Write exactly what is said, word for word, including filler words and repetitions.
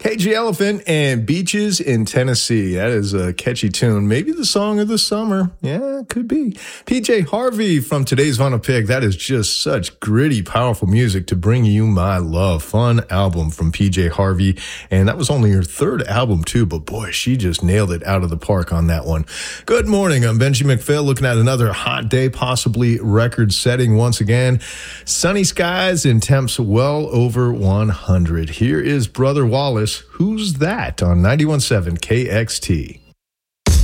Cage the Elephant and Beaches in Tennessee. That is a catchy tune. Maybe the song of the summer. Yeah, it could be. P J Harvey from Today's Vinyl Pick. That is just such gritty, powerful music to bring you my love. Fun album from P J Harvey. And that was only her third album too, but boy, she just nailed it out of the park on that one. Good morning. I'm Benji McPhail looking at another hot day, possibly record setting once again. Sunny skies and temps well over one hundred. Here is Brother Wallace. Who's that on ninety-one point seven K X T?